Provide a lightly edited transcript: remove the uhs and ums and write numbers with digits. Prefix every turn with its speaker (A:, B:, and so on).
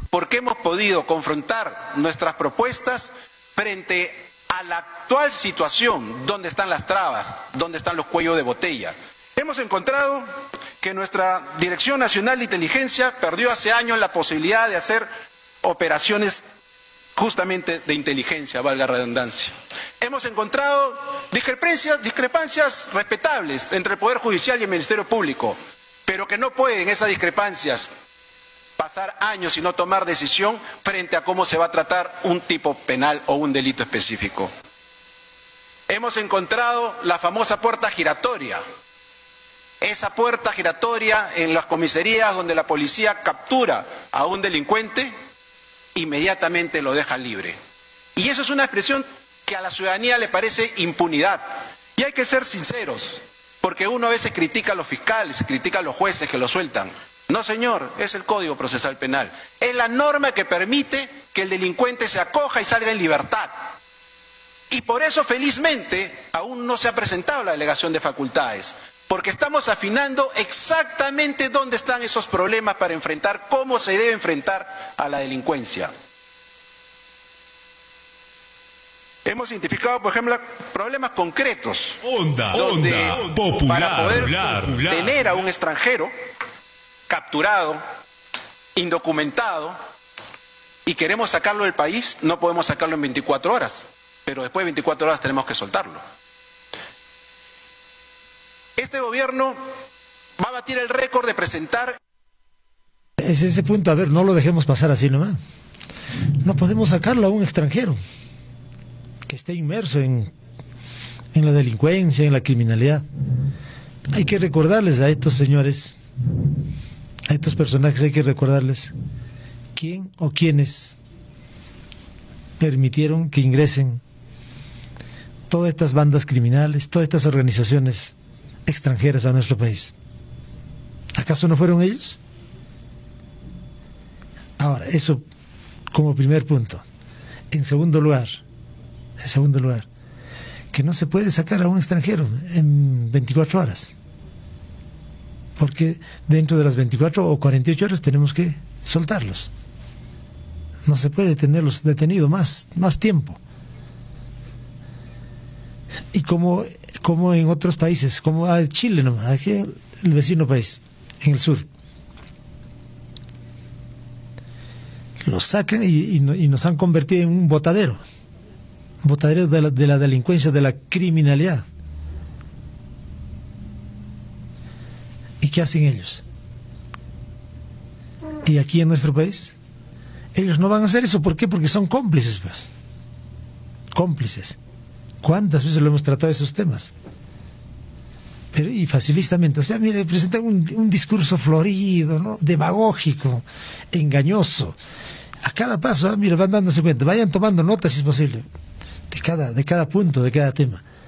A: porque hemos podido confrontar nuestras propuestas frente a la actual situación, donde están las trabas, donde están los cuellos de botella. Hemos encontrado que nuestra Dirección Nacional de Inteligencia perdió hace años la posibilidad de hacer operaciones justamente de inteligencia, valga la redundancia. Hemos encontrado discrepancias respetables entre el Poder Judicial y el Ministerio Público, pero que no pueden esas discrepancias pasar años y no tomar decisión frente a cómo se va a tratar un tipo penal o un delito específico. Hemos encontrado la famosa puerta giratoria. Esa puerta giratoria en las comisarías donde la policía captura a un delincuente, inmediatamente lo deja libre. Y eso es una expresión que a la ciudadanía le parece impunidad. Y hay que ser sinceros, porque uno a veces critica a los fiscales, critica a los jueces que lo sueltan. No, señor, es el Código Procesal Penal. Es la norma que permite que el delincuente se acoja y salga en libertad. Y por eso, felizmente, aún no se ha presentado la delegación de facultades, porque estamos afinando exactamente dónde están esos problemas para enfrentar, cómo se debe enfrentar a la delincuencia. Hemos identificado, por ejemplo, problemas concretos. Para poder tener a un extranjero capturado, indocumentado, y queremos sacarlo del país, no podemos sacarlo en 24 horas, pero después de 24 horas tenemos que soltarlo. Este gobierno va a batir el récord de presentar...
B: Es ese punto, a ver, no lo dejemos pasar así nomás. No podemos sacarlo a un extranjero que esté inmerso en la delincuencia, en la criminalidad. Hay que recordarles a estos señores, a estos personajes, hay que recordarles quién o quiénes permitieron que ingresen todas estas bandas criminales, todas estas organizaciones extranjeras a nuestro país. ¿Acaso no fueron ellos? Ahora, eso como primer punto. En segundo lugar, que no se puede sacar a un extranjero en 24 horas. Porque dentro de las 24 o 48 horas tenemos que soltarlos. No se puede tenerlos detenidos más tiempo. Y como en otros países, como Chile nomás, aquí el vecino país, en el sur. Los sacan y nos han convertido en un botadero de la delincuencia, de la criminalidad. ¿Y qué hacen ellos? Y aquí en nuestro país, ellos no van a hacer eso. ¿Por qué? Porque son cómplices, pues. Cómplices. ¿Cuántas veces lo hemos tratado esos temas? Pero, y facilistamente, o sea, mire, presentan un discurso florido, ¿no? Demagógico, engañoso. A cada paso, mire, van dándose cuenta, vayan tomando notas si es posible, de cada punto, de cada tema.